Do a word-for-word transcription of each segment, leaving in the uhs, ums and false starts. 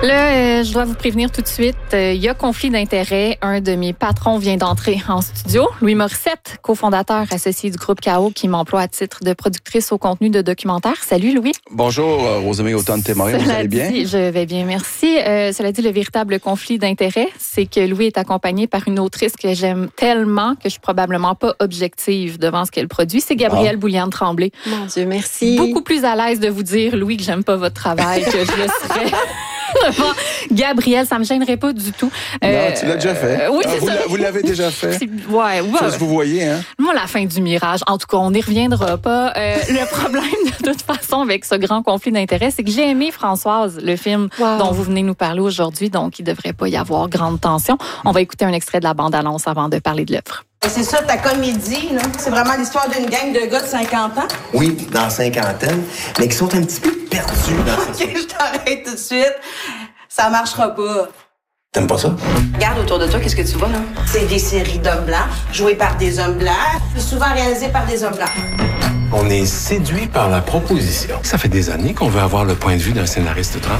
Là, euh, je dois vous prévenir tout de suite, il euh, y a conflit d'intérêts. Un de mes patrons vient d'entrer en studio. Louis Morissette, cofondateur associé du groupe K O, qui m'emploie à titre de productrice au contenu de documentaire. Salut Louis. Bonjour euh, Rosemée Automne-Témorin, vous allez bien? Dit, je vais bien, merci. Euh, cela dit, le véritable conflit d'intérêts, c'est que Louis est accompagné par une autrice que j'aime tellement que je suis probablement pas objective devant ce qu'elle produit. C'est Gabrielle ah. Bouliane-Tremblay. Mon Dieu, merci. Beaucoup plus à l'aise de vous dire, Louis, que j'aime pas votre travail que je le serais. Gabrielle, ça me gênerait pas du tout. Non, euh, tu l'as déjà fait. Euh, oui, ah, c'est vous, ça. Vous l'avez déjà fait. Ouais, ouais. Ça, vous voyez, hein? Moi, la fin du mirage. En tout cas, on n'y reviendra pas. Euh, le problème, de toute façon, avec ce grand conflit d'intérêts, c'est que j'ai aimé Françoise, le film wow. dont vous venez nous parler aujourd'hui, donc il devrait pas y avoir grande tension. On va écouter un extrait de la bande-annonce avant de parler de l'œuvre. C'est ça, ta comédie, là? C'est vraiment l'histoire d'une gang de gars de cinquante ans? Oui, dans la cinquantaine, mais qui sont un petit peu perdus dans OK, je t'arrête tout de suite. Ça marchera pas. T'aimes pas ça? Regarde autour de toi, qu'est-ce que tu vois, là? C'est des séries d'hommes blancs, jouées par des hommes blancs, souvent réalisées par des hommes blancs. On est séduit par la proposition. Ça fait des années qu'on veut avoir le point de vue d'un scénariste trans.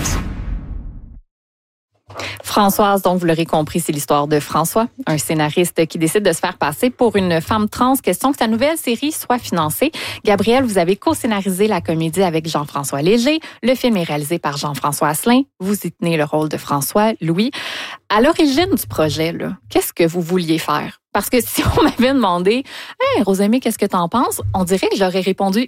Françoise, donc vous l'aurez compris, c'est l'histoire de François, un scénariste qui décide de se faire passer pour une femme trans. Question que sa nouvelle série soit financée. Gabrielle, vous avez co-scénarisé la comédie avec Jean-François Léger. Le film est réalisé par Jean-François Asselin. Vous y tenez le rôle de François. Louis, à l'origine du projet, là, qu'est-ce que vous vouliez faire? Parce que si on m'avait demandé « Hey, Rosemée, qu'est-ce que t'en penses? » On dirait que j'aurais répondu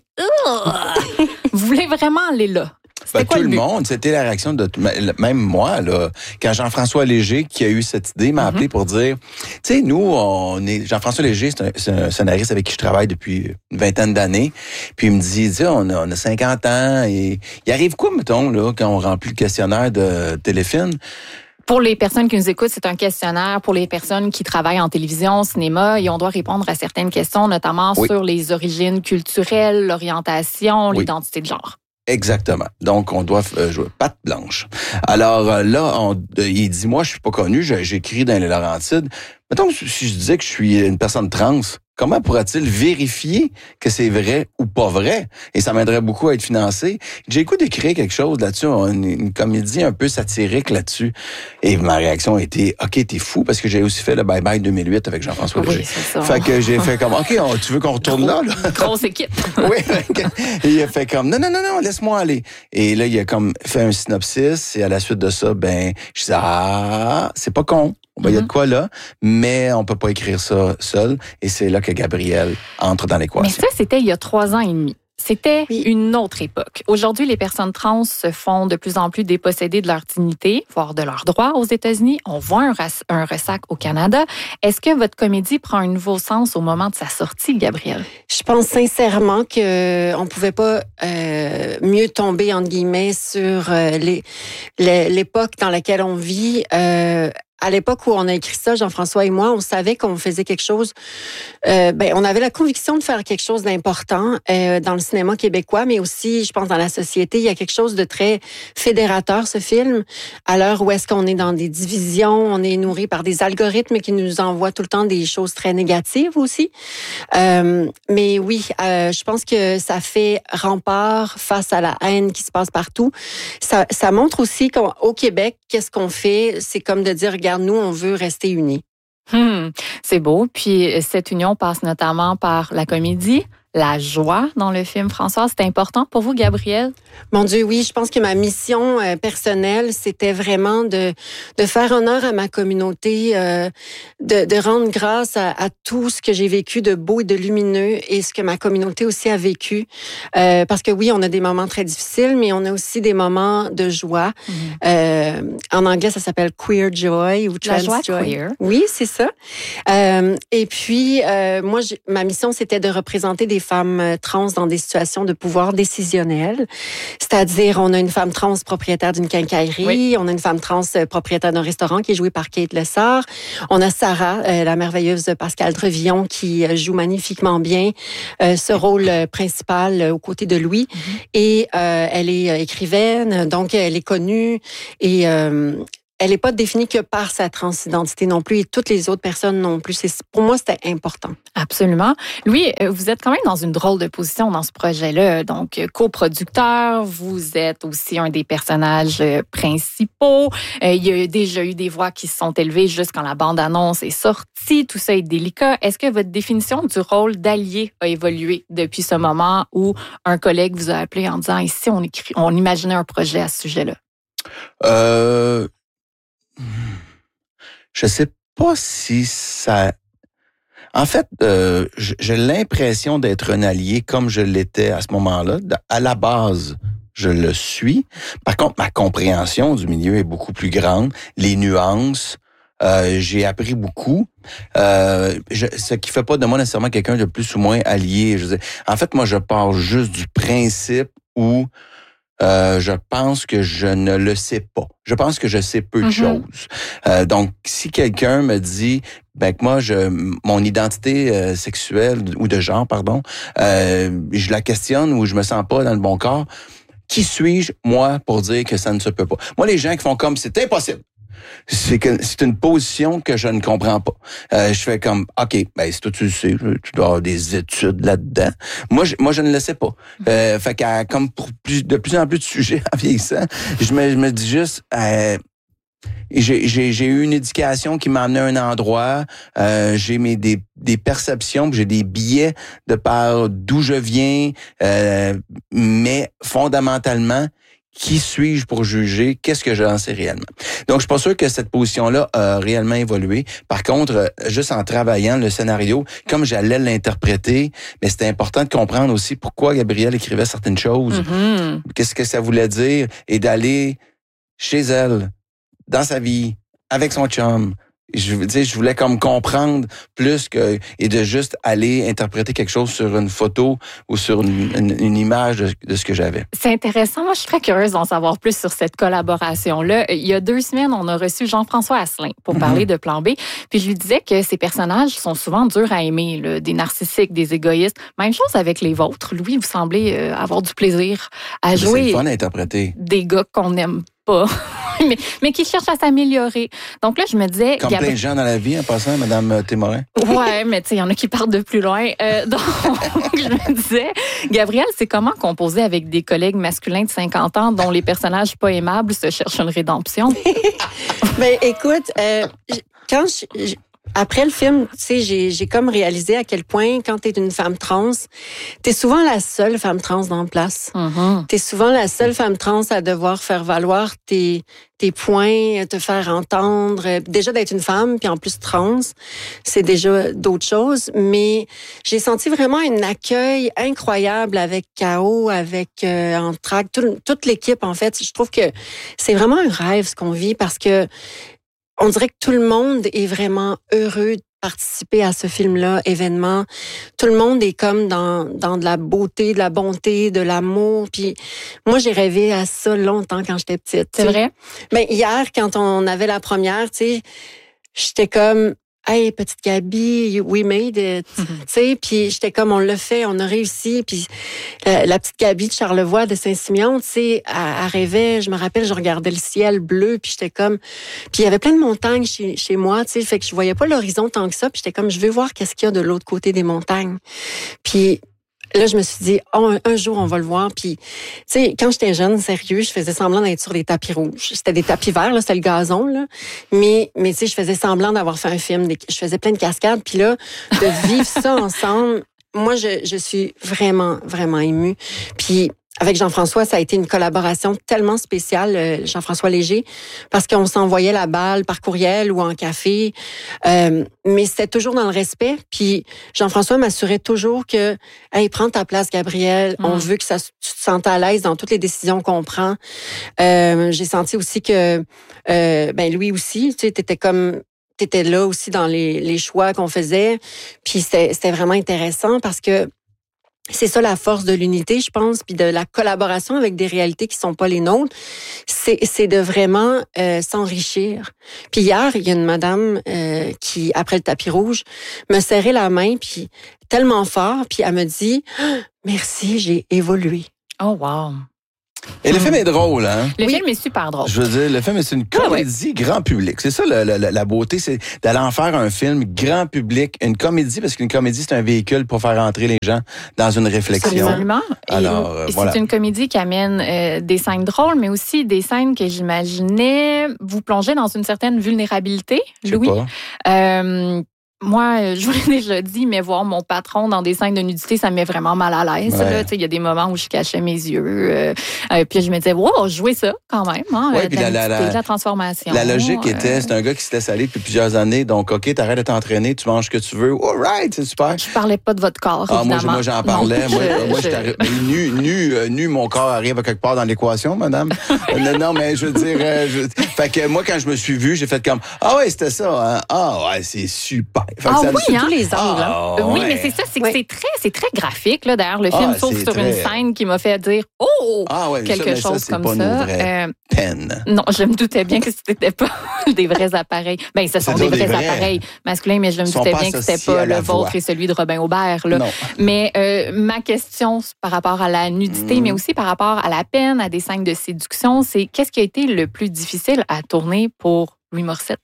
« Vous voulez vraiment aller là? » Ben, tout le, le monde, c'était la réaction de même moi là, quand Jean-François Léger qui a eu cette idée m'a appelé mm-hmm. pour dire, tu sais, nous on est Jean-François Léger, c'est un, c'est un scénariste avec qui je travaille depuis une vingtaine d'années, puis il me dit, tu sais, on a, on a cinquante ans et il arrive quoi mettons là quand on remplit le questionnaire de Téléfilm? Pour les personnes qui nous écoutent, c'est un questionnaire pour les personnes qui travaillent en télévision, au cinéma, et on doit répondre à certaines questions, notamment oui. sur les origines culturelles, l'orientation, oui. l'identité de genre. Exactement. Donc, on doit euh, jouer patte blanche. Alors euh, là, on, euh, il dit, moi, je suis pas connu, j'écris dans les Laurentides. Mettons, si je disais que je suis une personne trans, comment pourra-t-il vérifier que c'est vrai ou pas vrai? Et ça m'aiderait beaucoup à être financé. J'ai écouté d'écrire quelque chose là-dessus, une, une comédie un peu satirique là-dessus. Et ma réaction a été, OK, t'es fou, parce que j'ai aussi fait le Bye Bye deux mille huit avec Jean-François Léger. Oui, c'est ça. Fait que j'ai fait comme, OK, on, tu veux qu'on retourne Gros, là, là? Grosse équipe. Oui. Et il a fait comme, non, non, non, non, laisse-moi aller. Et là, il a comme fait un synopsis. Et à la suite de ça, ben, je disais, ah, c'est pas con. Ben, il y a de quoi là, mais on peut pas écrire ça seul. Et c'est là que Gabrielle entre dans l'équation. Mais ça, c'était il y a trois ans et demi. C'était oui. une autre époque. Aujourd'hui, les personnes trans se font de plus en plus déposséder de leur dignité, voire de leurs droits aux États-Unis. On voit un, ras- un ressac au Canada. Est-ce que votre comédie prend un nouveau sens au moment de sa sortie, Gabrielle? Je pense sincèrement que on pouvait pas euh, mieux tomber entre guillemets sur euh, les, les, l'époque dans laquelle on vit. Euh, À l'époque où on a écrit ça, Jean-François et moi, on savait qu'on faisait quelque chose. Euh, ben, on avait la conviction de faire quelque chose d'important euh, dans le cinéma québécois, mais aussi, je pense, dans la société. Il y a quelque chose de très fédérateur, ce film. À l'heure où est-ce qu'on est dans des divisions, on est nourri par des algorithmes qui nous envoient tout le temps des choses très négatives aussi. Euh, mais oui, euh, je pense que ça fait rempart face à la haine qui se passe partout. Ça, ça montre aussi qu'au Québec, qu'est-ce qu'on fait? C'est comme de dire, regarde, nous, on veut rester unis. Hum, c'est beau. Puis cette union passe notamment par la comédie, la joie dans le film. François, c'est important pour vous, Gabrielle? Mon Dieu, oui. Je pense que ma mission euh, personnelle, c'était vraiment de de faire honneur à ma communauté, euh, de, de rendre grâce à, à tout ce que j'ai vécu de beau et de lumineux et ce que ma communauté aussi a vécu. Euh, parce que oui, on a des moments très difficiles, mais on a aussi des moments de joie. Mm-hmm. Euh, en anglais, ça s'appelle queer joy ou trans La joie joy. Queer. Oui, c'est ça. Euh, et puis, euh, moi, j'ai, ma mission, c'était de représenter des femmes trans dans des situations de pouvoir décisionnel. C'est-à-dire, on a une femme trans propriétaire d'une quincaillerie, oui. on a une femme trans propriétaire d'un restaurant qui est jouée par Kate Lessard. On a Sarah, euh, la merveilleuse Pascale Trevillon, qui joue magnifiquement bien euh, ce rôle principal euh, aux côtés de Louis. Mm-hmm. Et euh, elle est écrivaine, donc elle est connue. Et euh, elle n'est pas définie que par sa transidentité non plus et toutes les autres personnes non plus. C'est, pour moi, c'était important. Absolument. Louis, vous êtes quand même dans une drôle de position dans ce projet-là. Donc, coproducteur, vous êtes aussi un des personnages principaux. Euh, il y a déjà eu des voix qui se sont élevées juste quand la bande-annonce est sortie. Tout ça est délicat. Est-ce que votre définition du rôle d'allié a évolué depuis ce moment où un collègue vous a appelé en disant « Ici, on, écrit, on imaginait un projet à ce sujet-là ». Euh... Je sais pas si ça... En fait, euh, j'ai l'impression d'être un allié comme je l'étais à ce moment-là. À la base, je le suis. Par contre, ma compréhension du milieu est beaucoup plus grande. Les nuances, euh, j'ai appris beaucoup. Euh, je, ce qui fait pas de moi nécessairement quelqu'un de plus ou moins allié. Je veux dire, en fait, moi, je pars juste du principe où Euh, je pense que je ne le sais pas. Je pense que je sais peu de mm-hmm. choses. Euh, donc, si quelqu'un me dit, ben que moi, je, mon identité euh, sexuelle ou de genre, pardon, euh, je la questionne ou je me sens pas dans le bon corps, qui suis-je, moi, pour dire que ça ne se peut pas? Moi, les gens qui font comme, c'est impossible. C'est que c'est une position que je ne comprends pas. Euh, je fais comme, OK, ben si toi tu le sais, tu dois avoir des études là-dedans. Moi, je, moi, je ne le sais pas. Euh, fait qu'à comme pour plus, de plus en plus de sujets en vieillissant, je me, je me dis juste, euh, j'ai, j'ai, j'ai eu une éducation qui m'a amené à un endroit. Euh, j'ai mes des, des perceptions, j'ai des biais de par d'où je viens, euh, mais fondamentalement. Qui suis-je pour juger? Qu'est-ce que j'en sais réellement? Donc, je suis pas sûr que cette position-là a réellement évolué. Par contre, juste en travaillant le scénario, comme j'allais l'interpréter, mais c'était important de comprendre aussi pourquoi Gabrielle écrivait certaines choses. Mm-hmm. Qu'est-ce que ça voulait dire? Et d'aller chez elle, dans sa vie, avec son chum. Je veux dire, je voulais comme comprendre plus que et de juste aller interpréter quelque chose sur une photo ou sur une, une, une image de, de ce que j'avais. C'est intéressant. Moi, je suis très curieuse d'en savoir plus sur cette collaboration-là. Il y a deux semaines, on a reçu Jean-François Asselin pour parler mm-hmm. de Plan B. Puis je lui disais que ces personnages sont souvent durs à aimer, là, des narcissiques, des égoïstes. Même chose avec les vôtres. Louis, vous semblez euh, avoir du plaisir à mais jouer. C'est le fun à interpréter. Des gars qu'on n'aime pas. mais, mais qui cherchent à s'améliorer. Donc là, je me disais... Comme Gabri... plein de gens dans la vie, en passant, Mme Témorin. Ouais, mais tu sais, il y en a qui partent de plus loin. Euh, donc, je me disais, Gabrielle, c'est comment composer avec des collègues masculins de cinquante ans dont les personnages pas aimables se cherchent une rédemption? Ben, écoute, euh, quand je... je... Après le film, tu sais, j'ai, j'ai comme réalisé à quel point, quand t'es une femme trans, t'es souvent la seule femme trans dans la place. Mm-hmm. T'es souvent la seule femme trans à devoir faire valoir tes, tes points, te faire entendre. Déjà d'être une femme, puis en plus trans, c'est déjà d'autres choses. Mais j'ai senti vraiment un accueil incroyable avec K O, avec euh, Entraque, tout, toute l'équipe, en fait. Je trouve que c'est vraiment un rêve, ce qu'on vit, parce que on dirait que tout le monde est vraiment heureux de participer à ce film-là, événement. Tout le monde est comme dans dans de la beauté, de la bonté, de l'amour. Puis moi, j'ai rêvé à ça longtemps quand j'étais petite. C'est vrai? Ben hier, quand on avait la première, tu sais, j'étais comme... Hey, petite Gabi, we made it, mm-hmm. tu sais, puis j'étais comme, on l'a fait, on a réussi, puis la, la petite Gabi de Charlevoix, de Saint-Simeon, tu sais, elle, elle rêvait, je me rappelle, je regardais le ciel bleu, puis j'étais comme, puis il y avait plein de montagnes chez, chez moi, tu sais, fait que je voyais pas l'horizon tant que ça, puis j'étais comme, je veux voir qu'est-ce qu'il y a de l'autre côté des montagnes, puis là, je me suis dit, oh, un, un jour, on va le voir. Puis, tu sais, quand j'étais jeune, sérieux, je faisais semblant d'être sur des tapis rouges. C'était des tapis verts, là, c'était le gazon, là. Mais, mais tu sais, je faisais semblant d'avoir fait un film. Des, je faisais plein de cascades. Puis là, de vivre ça ensemble, moi, je, je suis vraiment, vraiment émue. Puis, avec Jean-François, ça a été une collaboration tellement spéciale, Jean-François Léger, parce qu'on s'envoyait la balle par courriel ou en café, euh, mais c'était toujours dans le respect. Puis Jean-François m'assurait toujours que, hey, prends ta place, Gabrielle. Mmh. On veut que ça, tu te sentes à l'aise dans toutes les décisions qu'on prend. Euh, j'ai senti aussi que, euh, ben lui aussi, tu sais, t'étais comme t'étais là aussi dans les, les choix qu'on faisait. Puis c'était, c'était vraiment intéressant parce que c'est ça la force de l'unité, je pense, puis de la collaboration avec des réalités qui sont pas les nôtres. C'est, c'est de vraiment euh, s'enrichir. Puis hier, il y a une madame euh, qui, après le tapis rouge, me serrait la main, puis tellement fort, puis elle me dit ah, « Merci, j'ai évolué. » Oh wow! Et le film est drôle, hein? Le Oui. film est super drôle. Je veux dire, le film, c'est une comédie grand public. C'est ça, le, le, la beauté, c'est d'aller en faire un film grand public, une comédie, parce qu'une comédie, c'est un véhicule pour faire entrer les gens dans une réflexion. Absolument. Et, Alors, euh, et voilà. c'est une comédie qui amène euh, des scènes drôles, mais aussi des scènes que j'imaginais vous plonger dans une certaine vulnérabilité, Je sais Louis. pas. Euh, Moi, je vous l'ai déjà dit, mais voir mon patron dans des scènes de nudité, ça me met vraiment mal à l'aise. Ouais. là. Tu sais, il y a des moments où je cachais mes yeux. Euh, euh, puis je me disais, wow, jouer ça quand même. Hein, Ouais, euh, puis de la, la- la- nudité, la- de la transformation. La logique euh, était, c'est un gars qui se laisse aller depuis plusieurs années, donc OK, t'arrêtes de t'entraîner, tu manges ce que tu veux. All right, c'est super. Je parlais pas de votre corps, Ah, moi, évidemment. moi, j'en parlais. Non, moi, je- moi je- j'étais mais nu, nu, euh, nu, mon corps arrive à quelque part dans l'équation, madame. Euh, non, non, mais je veux dire, euh, je- fait que moi, quand je me suis vu, j'ai fait comme, ah ouais, c'était ça, hein? Ah ouais, c'est super. Fait que Ah ça- oui, Sur hein? tous les angles. hein. Ah, Oui, ouais. mais c'est ça, c'est que Oui. c'est très, c'est très graphique. Là. D'ailleurs, le Ah, film s'ouvre c'est sur très- une scène qui m'a fait dire « Oh! Ah ouais, quelque ça, mais ça, chose c'est comme pas nos ça. vraies Euh, peines. non, je me doutais bien que c'était pas des vrais appareils. Ben, ce sont C'est des des vrais, vrais. appareils masculins, mais je me Ils sont doutais pas bien que c'était associés pas à la le vôtre voix. et celui de Robin Aubert. Là. Non. Mais euh, ma question par rapport à la nudité, Mm. mais aussi par rapport à la peine, à des scènes de séduction, c'est qu'est-ce qui a été le plus difficile à tourner pour Louis Morissette?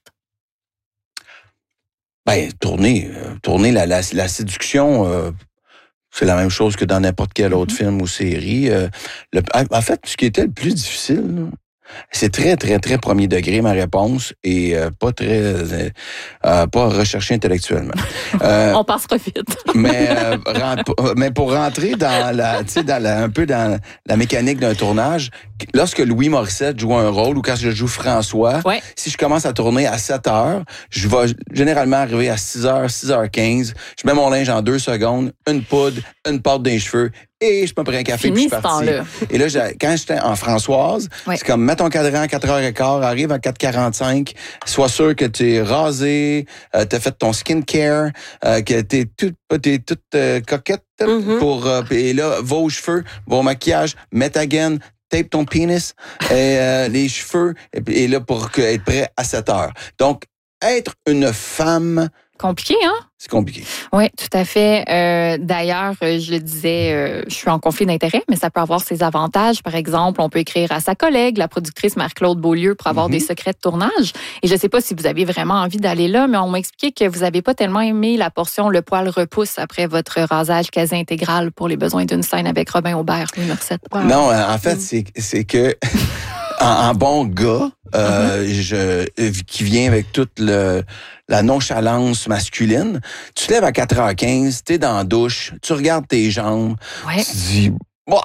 Ben, tourner, euh, tourner la, la, la séduction, euh, c'est la même chose que dans n'importe quel autre Mhm. film ou série. Euh, le- en fait, ce qui était le plus difficile, là, c'est très, très, très premier degré, ma réponse, et euh, pas très, euh, euh, pas recherché intellectuellement. Euh, On passera vite. mais, euh, ren- mais pour rentrer dans la, tu sais, dans la, un peu dans la mécanique d'un tournage, lorsque Louis Morissette joue un rôle ou quand je joue François, Ouais. si je commence à tourner à sept heures, je vais généralement arriver à six heures, six heures quinze. Je mets mon linge en deux secondes, une poudre, une pâte dans les cheveux et je me prends un café Fini puis je ce suis parti. temps-là. Et là, j'ai- quand j'étais en Françoise, Ouais. c'est comme mets ton cadran à quatre heures quinze, arrive à quatre heures quarante-cinq, sois sûr que tu es rasé, euh, tu as fait ton skincare, euh, que tu es toute, t'es toute euh, coquette Mhm. pour euh, et là, va aux cheveux, va au maquillage, mets ta gaine, tape ton pénis et euh, les cheveux et, puis- et là pour que, être prêt à sept heures. Donc, être une femme, Compliqué, hein? c'est compliqué. Oui, tout à fait. Euh, D'ailleurs, euh, je le disais, euh, je suis en conflit d'intérêts, mais ça peut avoir ses avantages. Par exemple, on peut écrire à sa collègue, la productrice Marc-Claude Beaulieu, pour avoir Mhm. des secrets de tournage. Et je ne sais pas si vous avez vraiment envie d'aller là, mais on m'a expliqué que vous n'avez pas tellement aimé la portion Le poil repousse après votre rasage quasi intégral pour les besoins d'une scène avec Robin Aubert, Louis Morissette. Wow. Non, en fait, c'est c'est que en, en bon gars, euh, je qui vient avec toute le la nonchalance masculine, tu te lèves à quatre heures quinze, t'es dans la douche, tu regardes tes jambes, Ouais. tu dis bah,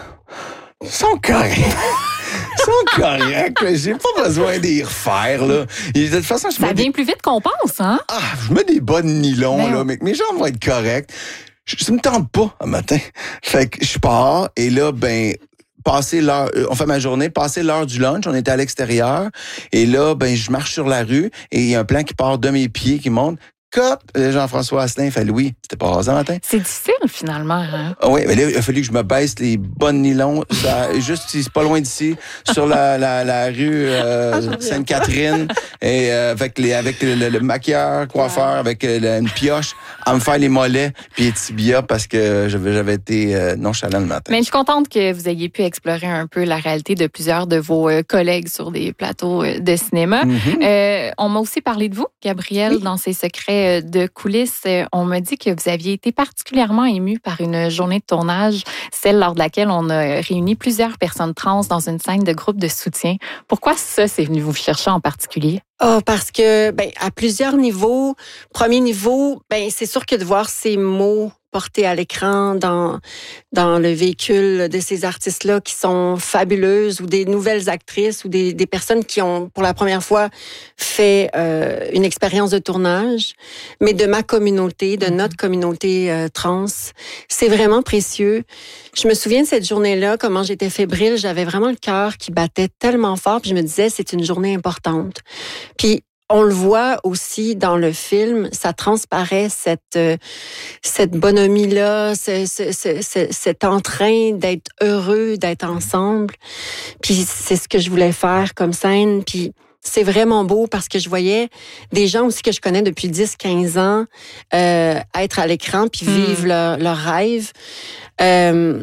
ils sont corrects. Ils sont corrects, mais j'ai pas besoin d'y refaire, là. Et de toute façon, je Ça mets des vient plus vite qu'on pense, hein? ah, je mets des bas de nylon, Ben là, oui. mais que mes jambes vont être correctes. Je, ça me tente pas un matin. Fait que je pars et là, ben, passer l'heure, euh, on fait ma journée, passer l'heure du lunch, on était à l'extérieur et là, ben, je marche sur la rue et il y a un plan qui part de mes pieds qui monte. Cop! Jean-François Asselin fait Louis. C'était pas rasant matin. C'est difficile, finalement. Hein? Ah oui, mais là, il a fallu que je me baisse les bas de nylon. Ça, juste, c'est pas loin d'ici, sur la, la, la rue euh, Sainte-Catherine, et euh, avec, les, avec le, le, le maquilleur, coiffeur, avec euh, une pioche, à me faire les mollets, puis les tibias, parce que j'avais, j'avais été euh, nonchalant le matin. Mais je suis contente que vous ayez pu explorer un peu la réalité de plusieurs de vos euh, collègues sur des plateaux euh, de cinéma. Mhm. Euh, on m'a aussi parlé de vous, Gabrielle, dans ses secrets euh, de coulisses. Euh, on m'a dit que vous aviez été particulièrement émue par une journée de tournage, celle lors de laquelle on a réuni plusieurs personnes trans dans une scène de groupe de soutien. Pourquoi ça, c'est venu vous chercher en particulier? Ah, parce que, ben, à plusieurs niveaux. Premier niveau, ben, c'est sûr que de voir ces mots portés à l'écran dans dans le véhicule de ces artistes-là qui sont fabuleuses, ou des nouvelles actrices, ou des, des personnes qui ont pour la première fois fait euh, une expérience de tournage, mais de ma communauté, de notre communauté euh, trans, c'est vraiment précieux. Je me souviens de cette journée-là, comment j'étais fébrile, j'avais vraiment le cœur qui battait tellement fort, puis je me disais c'est une journée importante. Puis on le voit aussi dans le film, ça transparaît cette euh, cette bonhomie-là, ce, ce, ce, ce, cet entrain d'être heureux, d'être ensemble. Puis c'est ce que je voulais faire comme scène. Puis c'est vraiment beau parce que je voyais des gens aussi que je connais depuis dix quinze ans euh, être à l'écran puis Mm. vivre leur, leur rêve. Euh,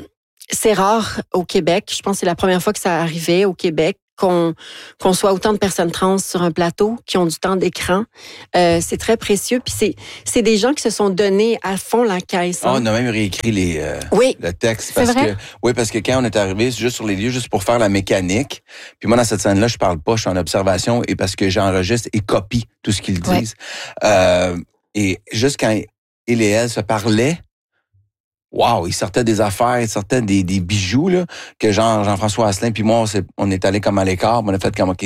c'est rare au Québec. Je pense que c'est la première fois que ça arrivait au Québec. Qu'on, qu'on soit autant de personnes trans sur un plateau, qui ont du temps d'écran. Euh, c'est très précieux. Puis c'est, c'est des gens qui se sont donnés à fond la caisse. Hein? Oh, on a même réécrit les, euh, oui. le texte. Parce c'est vrai? que, oui, parce que quand on est arrivé, c'est juste sur les lieux, juste pour faire la mécanique. Puis moi, dans cette scène-là, je parle pas, je suis en observation et parce que j'enregistre et copie tout ce qu'ils disent. Ouais. Euh, et juste quand il et elle se parlaient, wow, il sortait des affaires, il sortait des, des bijoux, là, que Jean, Jean-François Asselin puis moi, on, s'est, on est allé comme à l'écart, on a fait comme, OK,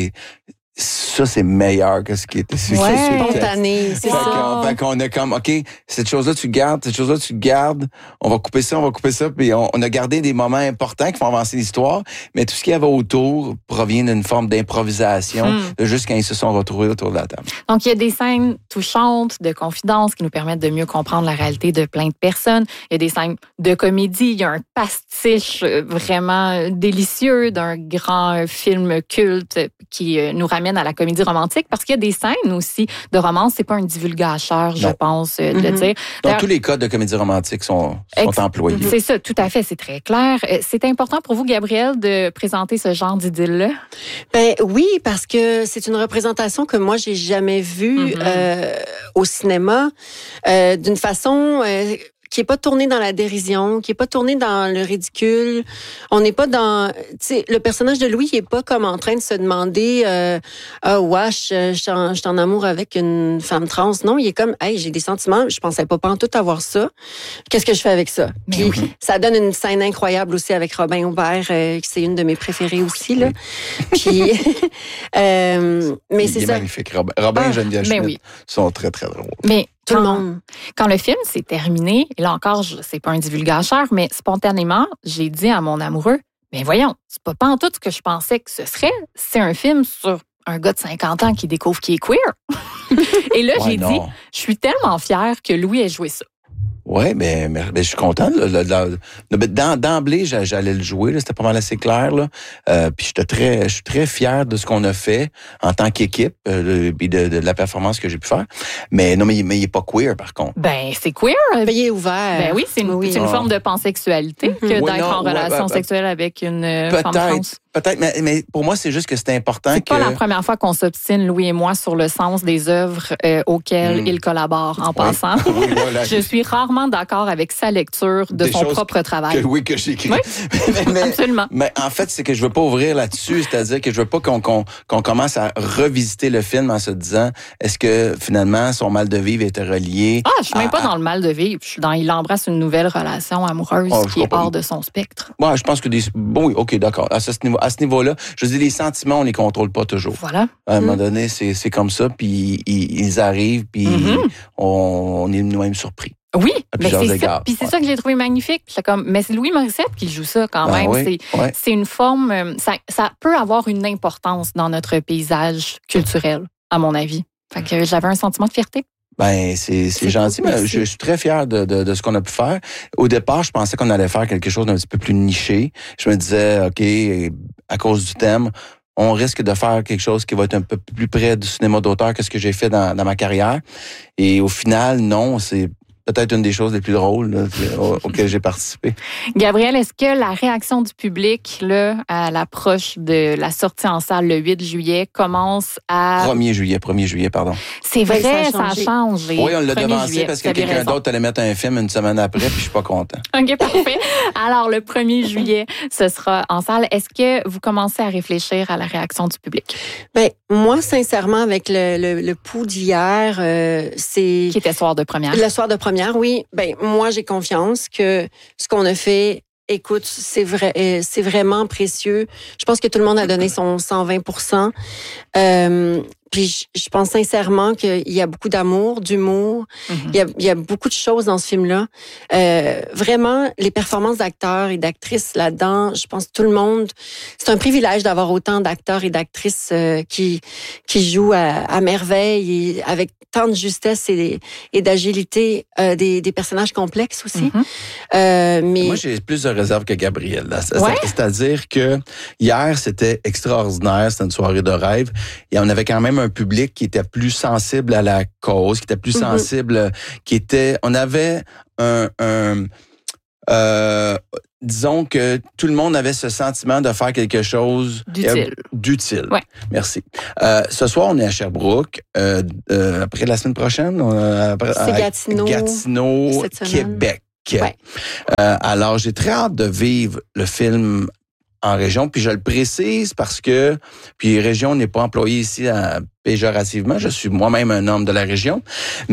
ça, c'est meilleur que ce qui était sur ouais, le texte. Spontané, c'est fait ça. Qu'on, fait qu'on a comme, OK, cette chose-là, tu gardes, cette chose-là, tu gardes, on va couper ça, on va couper ça, puis on, on a gardé des moments importants qui font avancer l'histoire, mais tout ce qu'il y avait autour provient d'une forme d'improvisation, hmm. de juste quand ils se sont retrouvés autour de la table. Donc, il y a des scènes touchantes, de confidence, qui nous permettent de mieux comprendre la réalité de plein de personnes. Il y a des scènes de comédie, il y a un pastiche vraiment délicieux d'un grand film culte qui nous ramène à la comédie romantique, parce qu'il y a des scènes aussi de romance, c'est pas un divulgateur, je pense, de mm-hmm. le dire. Donc, tous les codes de comédie romantique sont, sont ex- employés. C'est ça, tout à fait, c'est très clair. C'est important pour vous, Gabrielle, de présenter ce genre d'idylle-là? Ben oui, parce que c'est une représentation que moi, j'ai jamais vue mm-hmm. euh, au cinéma, euh, d'une façon... Euh, qui est pas tourné dans la dérision, qui est pas tourné dans le ridicule. On n'est pas dans, tu sais, le personnage de Louis, il est pas comme en train de se demander, euh, ah, oh, wesh, je suis en, en amour avec une femme trans. Non, il est comme, hey, j'ai des sentiments, je pensais pas pantoute avoir ça. Qu'est-ce que je fais avec ça? Puis oui. Ça donne une scène incroyable aussi avec Robin Aubert, euh, c'est une de mes préférées aussi, là. Puis, euh, mais il, c'est il est ça. magnifique. Robin, Robin ah, et Geneviève Schmidt oui. sont très, très drôles. Mais tout le monde. Quand le film s'est terminé, et là encore, je, c'est pas un divulgateur, mais spontanément, j'ai dit à mon amoureux, mais voyons, c'est pas pantoute ce que je pensais que ce serait. C'est un film sur un gars de cinquante ans qui découvre qu'il est queer. Et là, ouais, j'ai non. dit, je suis tellement fière que Louis ait joué ça. Oui, mais, mais, mais je suis content. Là, là, là, là, d'emblée, j'allais le jouer. Là, c'était pas mal assez clair. Là. Euh, puis j'étais très, je suis très fier de ce qu'on a fait en tant qu'équipe euh, et de, de, de la performance que j'ai pu faire. Mais non, mais, mais il est pas queer, par contre. Ben, c'est queer. Ben, il est ouvert. Ben oui, c'est une, oui. c'est une ah. forme de pansexualité mm-hmm. que oui, d'être non, en relation ouais, ben, sexuelle avec une femme trans. Peut-être, mais, mais pour moi, c'est juste que c'est important c'est que... C'est pas la première fois qu'on s'obstine, Louis et moi, sur le sens des œuvres euh, auxquelles mm. il collabore, en oui. passant. Oui, voilà. Je suis rarement d'accord avec sa lecture de Des son propre travail. Que, oui, que j'écris. Oui. mais, mais, absolument. Mais en fait, c'est que je veux pas ouvrir là-dessus, c'est-à-dire que je veux pas qu'on, qu'on, qu'on commence à revisiter le film en se disant, est-ce que finalement, son mal de vivre était relié... Ah, je suis même à, pas dans le mal de vivre. Je suis dans, il embrasse une nouvelle relation amoureuse oh, qui est hors de son spectre. Moi, ouais, je pense que des... Bon, oui, OK, d'accord. À ce niveau, à ce niveau-là, je dis, les sentiments, on les contrôle pas toujours. Voilà. À un mmh. moment donné, c'est, c'est comme ça, puis ils, ils arrivent, puis mmh. on, on est nous-mêmes surpris. Oui, mais c'est ça. Puis c'est ouais. ça que j'ai trouvé magnifique. C'est comme, mais c'est Louis Morissette qui joue ça quand ben même. Oui, c'est, ouais. c'est une forme, ça, ça peut avoir une importance dans notre paysage culturel, à mon avis. Fait que j'avais un sentiment de fierté. Ben c'est c'est, c'est gentil, mais je, je suis très fier de, de de ce qu'on a pu faire. Au départ, je pensais qu'on allait faire quelque chose d'un petit peu plus niché. Je me disais, OK, à cause du thème, on risque de faire quelque chose qui va être un peu plus près du cinéma d'auteur que ce que j'ai fait dans, dans ma carrière. Et au final, non, c'est peut-être une des choses les plus drôles là, auxquelles j'ai participé. Gabrielle, est-ce que la réaction du public là, à l'approche de la sortie en salle le huit juillet commence à... premier juillet, premier juillet, pardon. C'est vrai, oui, ça a changé. Ça a changé. Oui, on l'a devancé juillet, parce que quelqu'un raison. d'autre allait mettre un film une semaine après, puis je suis pas content. OK, parfait. Alors, le premier juillet, ce sera en salle. Est-ce que vous commencez à réfléchir à la réaction du public? Bien, moi, sincèrement, avec le, le, le pouls d'hier, euh, c'est... Qui était soir de première. Le soir de première. Oui, ben moi j'ai confiance que ce qu'on a fait, écoute, c'est vrai, c'est vraiment précieux. Je pense que tout le monde a donné son cent vingt pour cent. Euh, Puis je, je pense sincèrement qu'il y a beaucoup d'amour, d'humour. Mm-hmm. Il, y a, il y a beaucoup de choses dans ce film-là. Euh, vraiment, les performances d'acteurs et d'actrices là-dedans, je pense que tout le monde... C'est un privilège d'avoir autant d'acteurs et d'actrices euh, qui qui jouent à, à merveille et avec tant de justesse et, et d'agilité, euh, des, des personnages complexes aussi. Mm-hmm. Euh, mais moi, j'ai plus de réserve que Gabrielle. Là. Ouais. C'est-à-dire que hier, c'était extraordinaire. C'était une soirée de rêve. Et on avait quand même un public qui était plus sensible à la cause, qui était plus mm-hmm. sensible, qui était... On avait un... un euh, disons que tout le monde avait ce sentiment de faire quelque chose d'utile. Euh, d'utile. Ouais. Merci. Euh, ce soir, on est à Sherbrooke. Euh, euh, après la semaine prochaine, on, après, c'est Gatineau. Gatineau, Québec. Ouais. Euh, alors, j'ai très hâte de vivre le film en région, puis je le précise parce que, puis région n'est pas employée ici à, péjorativement, je suis moi-même un homme de la région,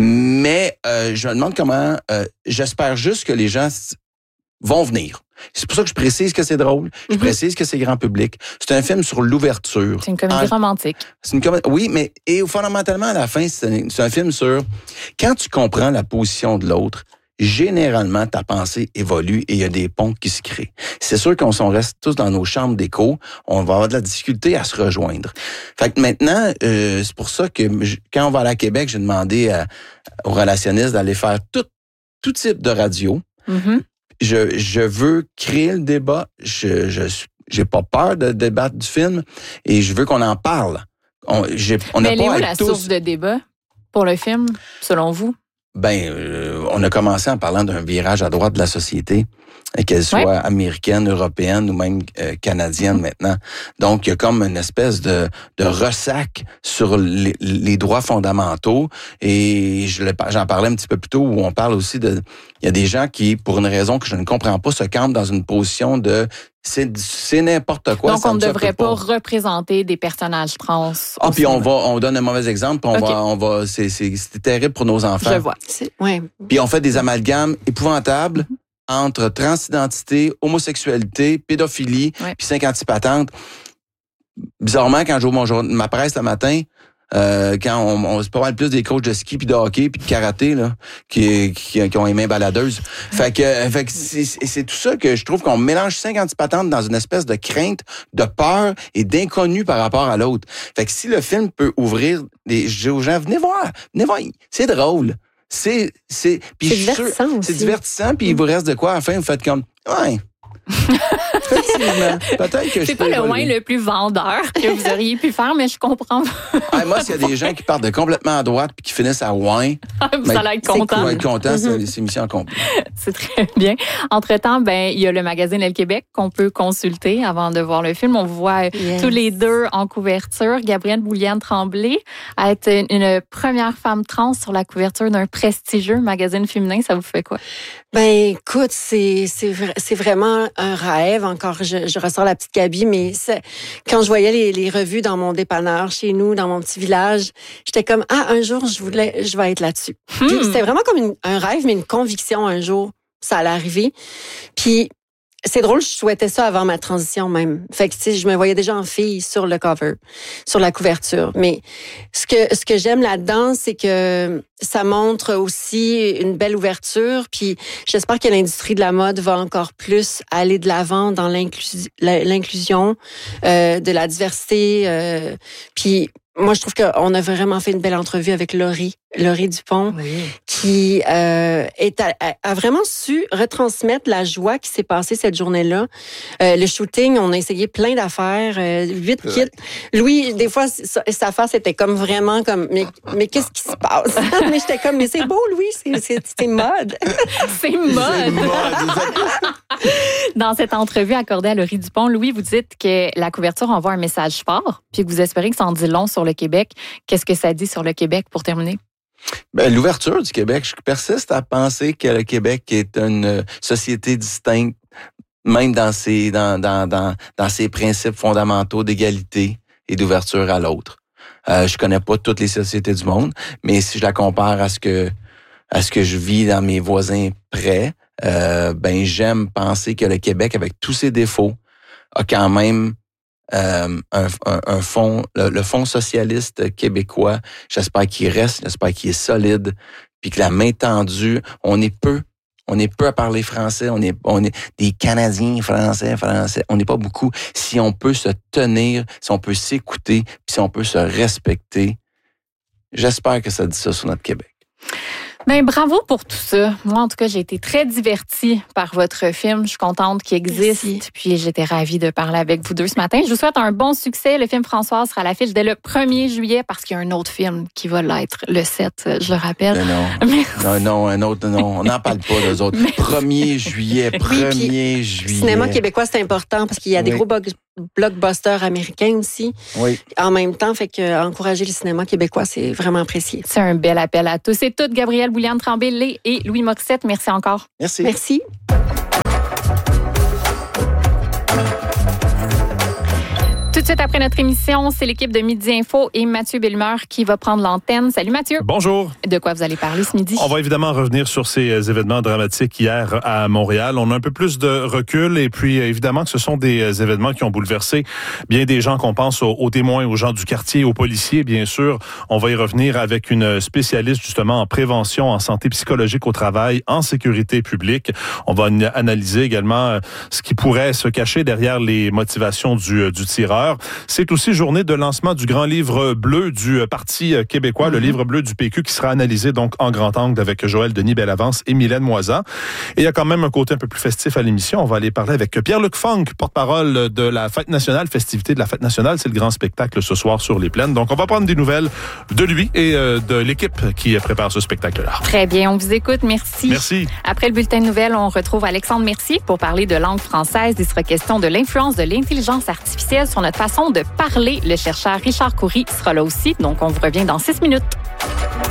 mais euh, je me demande comment, euh, j'espère juste que les gens vont venir. C'est pour ça que je précise que c'est drôle, je mm-hmm. précise que c'est grand public. C'est un film sur l'ouverture. C'est une comédie en, romantique. C'est une comédie, oui, mais et fondamentalement, à la fin, c'est un, c'est un film sur, quand tu comprends la position de l'autre, généralement, ta pensée évolue et il y a des ponts qui se créent. C'est sûr qu'on s'en reste tous dans nos chambres d'écho, on va avoir de la difficulté à se rejoindre. Fait que maintenant, euh, c'est pour ça que je, quand on va aller à Québec, j'ai demandé à, aux relationnistes d'aller faire tout, tout type de radio. Mm-hmm. Je, je veux créer le débat. Je, je, j'ai pas peur de débattre du film et je veux qu'on en parle. On, j'ai, on Mais n'a pas où à la tous... source de débat pour le film, selon vous? Ben, euh, on a commencé en parlant d'un virage à droite de la société, qu'elle soit ouais. américaine, européenne ou même euh, canadienne maintenant. Donc, il y a comme une espèce de, de ressac sur les, les droits fondamentaux. Et je le, j'en parlais un petit peu plus tôt, où on parle aussi de... Il y a des gens qui, pour une raison que je ne comprends pas, se campent dans une position de... C'est, c'est n'importe quoi. Donc, on ne devrait pas, pas représenter des personnages trans. Ah, puis on va, on donne un mauvais exemple, puis on okay. va, on va, c'est, c'est, c'est terrible pour nos enfants. Je vois. C'est, ouais. Puis on fait des amalgames épouvantables mm-hmm. entre transidentité, homosexualité, pédophilie, ouais. puis cinquante-six patentes. Bizarrement, quand j'ouvre mon journal, ma presse le matin, Euh, quand on, on c'est pas mal plus des coachs de ski puis de hockey puis de karaté là qui, qui, qui ont les mains baladeuses. Fait que, fait que c'est, c'est tout ça que je trouve qu'on mélange cinquante patentes dans une espèce de crainte, de peur et d'inconnu par rapport à l'autre. Fait que si le film peut ouvrir des je dis aux gens venez voir, venez voir, c'est drôle. C'est c'est puis c'est divertissant sûr, c'est divertissant puis il vous reste de quoi à la fin vous faites comme ouais. Effectivement. Peut-être que c'est je pas le win le plus vendeur que vous auriez pu faire, mais je comprends. Ah, moi, s'il y a des gens qui partent de complètement à droite puis qui finissent à win, vous allez être content. Vous allez être content, mm-hmm. c'est, c'est mission complète. C'est très bien. Entre-temps, ben il y a le magazine Elle Québec qu'on peut consulter avant de voir le film. On vous voit yes. tous les deux en couverture. Gabrielle Bouliane-Tremblay à être une, une première femme trans sur la couverture d'un prestigieux magazine féminin. Ça vous fait quoi? Ben écoute, c'est c'est c'est vraiment un rêve. Encore, je, je ressors la petite Gabi, mais c'est, quand je voyais les, les revues dans mon dépanneur chez nous, dans mon petit village, j'étais comme ah un jour je voulais, je vais être là-dessus. Hmm. Puis c'était vraiment comme une, un rêve, mais une conviction un jour ça allait arriver. Puis c'est drôle, je souhaitais ça avant ma transition même. Fait que tu sais, je me voyais déjà en fille sur le cover, sur la couverture. Mais ce que ce que j'aime là-dedans, c'est que ça montre aussi une belle ouverture. Puis j'espère que l'industrie de la mode va encore plus aller de l'avant dans l'inclus- l'inclusion, euh, de la diversité. Euh, puis moi, je trouve qu'on a vraiment fait une belle entrevue avec Laurie, Laurie Dupont, oui. qui euh, est à, a vraiment su retransmettre la joie qui s'est passée cette journée-là. Euh, le shooting, on a essayé plein d'affaires, euh, huit kits. Louis, des fois, sa, sa face était comme vraiment comme, mais, mais qu'est-ce qui se passe? Mais j'étais comme, mais c'est beau, Louis, c'est, c'est, c'est mode. C'est mode. Dans cette entrevue accordée à Laurie Dupont, Louis, vous dites que la couverture envoie un message fort, puis que vous espérez que ça en dit long sur le Québec. Qu'est-ce que ça dit sur le Québec pour terminer? Ben, l'ouverture du Québec, je persiste à penser que le Québec est une société distincte, même dans ses, dans, dans, dans, dans ses principes fondamentaux d'égalité et d'ouverture à l'autre. Euh, je connais pas toutes les sociétés du monde, mais si je la compare à ce que, à ce que je vis dans mes voisins près, euh, ben, j'aime penser que le Québec, avec tous ses défauts, a quand même Euh, un, un, un fonds, le, le fonds socialiste québécois, j'espère qu'il reste, j'espère qu'il est solide, puis que la main tendue, on est peu, on est peu à parler français, on est, on est des Canadiens français, français, on n'est pas beaucoup. Si on peut se tenir, si on peut s'écouter, puis si on peut se respecter, j'espère que ça dit ça sur notre Québec. Ben bravo pour tout ça. Moi, en tout cas, j'ai été très divertie par votre film. Je suis contente qu'il existe. Merci. Puis j'étais ravie de parler avec vous deux ce matin. Je vous souhaite un bon succès. Le film Françoise sera à l'affiche dès le premier juillet parce qu'il y a un autre film qui va l'être le sept, je le rappelle. Non, non, non, un autre, non. On n'en parle pas, les autres. Merci. premier juillet, premier oui, juillet. Le cinéma québécois, c'est important parce qu'il y a des oui. gros blockbusters américains aussi. Oui. En même temps, fait que encourager le cinéma québécois, c'est vraiment apprécié. C'est un bel appel à tous et toutes. Gabrielle Bouliane-Tremblay et Louis Morissette, merci encore. Merci. Merci. Tout de suite après notre émission, c'est l'équipe de Midi Info et Mathieu Bellemeur qui va prendre l'antenne. Salut Mathieu. Bonjour. De quoi vous allez parler ce midi? On va évidemment revenir sur ces événements dramatiques hier à Montréal. On a un peu plus de recul et puis évidemment que ce sont des événements qui ont bouleversé bien des gens qu'on pense aux, aux témoins, aux gens du quartier, aux policiers, bien sûr. On va y revenir avec une spécialiste justement en prévention, en santé psychologique au travail, en sécurité publique. On va analyser également ce qui pourrait se cacher derrière les motivations du, du tireur. C'est aussi journée de lancement du grand livre bleu du Parti québécois, mm-hmm. le livre bleu du P Q qui sera analysé donc en grand angle avec Joël Denis Bellavance et Mylène Moisan. Et il y a quand même un côté un peu plus festif à l'émission. On va aller parler avec Pierre-Luc Funk, porte-parole de la Fête nationale, festivité de la Fête nationale. C'est le grand spectacle ce soir sur les plaines. Donc on va prendre des nouvelles de lui et de l'équipe qui prépare ce spectacle-là. Très bien, on vous écoute. Merci. Merci. Après le bulletin de nouvelles, on retrouve Alexandre Mercier pour parler de langue française. Il sera question de l'influence de l'intelligence artificielle sur notre façon de parler. Le chercheur Richard Coury sera là aussi, donc on vous revient dans six minutes.